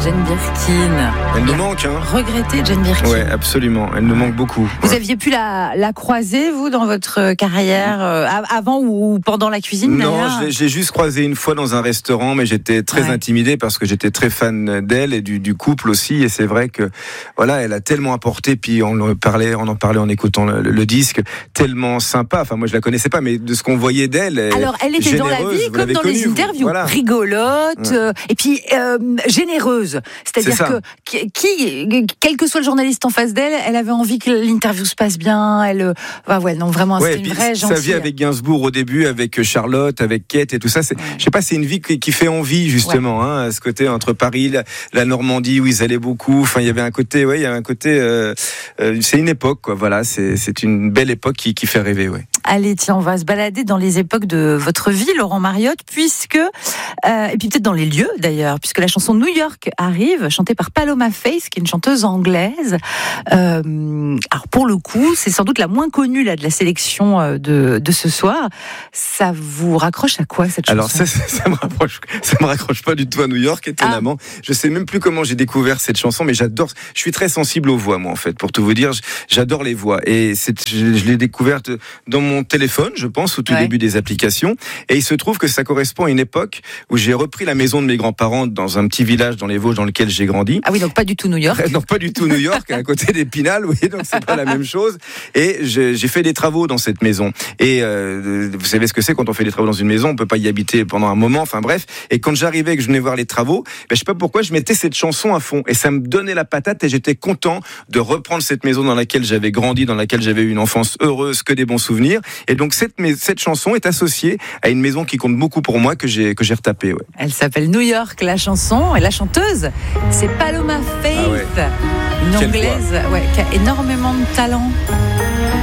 Jane Birkin. Elle nous manque, hein. Regrettée, Jane Birkin. Ouais, absolument. Elle nous manque beaucoup. Vous aviez pu la croiser, vous, dans votre carrière, avant ou pendant la cuisine, Non, d'ailleurs? j'ai juste croisé une fois dans un restaurant, mais j'étais très intimidé parce que j'étais très fan d'elle et du couple aussi. Et c'est vrai que, voilà, elle a tellement apporté. Puis on en parlait en écoutant le disque, tellement sympa. Enfin, moi, je la connaissais pas, mais de ce qu'on voyait d'elle. Alors, elle était dans la vie comme dans les interviews, voilà. Rigolote, et puis généreuse. C'est-à-dire que quel que soit le journaliste en face d'elle, elle avait envie que l'interview se passe bien. Non, vraiment, c'était une vraie gentille. Sa vie avec Gainsbourg au début, avec Charlotte, avec Kate et tout ça, je sais pas, c'est une vie qui fait envie justement, à ce côté entre Paris, la Normandie où ils allaient beaucoup. Enfin, il y avait un côté, c'est une époque, quoi. Voilà, c'est une belle époque qui fait rêver, ouais. Allez, tiens, on va se balader dans les époques de votre vie, Laurent Mariotte, et puis peut-être dans les lieux d'ailleurs, puisque la chanson New York arrive, chantée par Paloma Faith, qui est une chanteuse anglaise. Alors pour le coup, c'est sans doute la moins connue là de la sélection de ce soir. Ça vous raccroche à quoi cette chanson? Alors ça me raccroche pas du tout à New York, étonnamment. Je sais même plus comment j'ai découvert cette chanson, mais j'adore. Je suis très sensible aux voix, moi en fait. Pour tout vous dire, j'adore les voix et je l'ai découverte dans mon téléphone, je pense, au tout début des applications. Et il se trouve que ça correspond à une époque où j'ai repris la maison de mes grands-parents dans un petit village dans les Vosges dans lequel j'ai grandi. Ah oui, donc pas du tout New York. Non, pas du tout New York, à côté d'Épinal, oui, donc c'est pas la même chose. Et j'ai fait des travaux dans cette maison. Et vous savez ce que c'est quand on fait des travaux dans une maison, on peut pas y habiter pendant un moment, enfin bref. Et quand j'arrivais et que je venais voir les travaux, je sais pas pourquoi, je mettais cette chanson à fond. Et ça me donnait la patate et j'étais content de reprendre cette maison dans laquelle j'avais grandi, dans laquelle j'avais eu une enfance heureuse, que des bons souvenirs. Et donc cette chanson est associée à une maison qui compte beaucoup pour moi, que j'ai retapée. Ouais. Elle s'appelle New York, la chanson, et la chanteuse, c'est Paloma Faith, une anglaise qui a énormément de talent.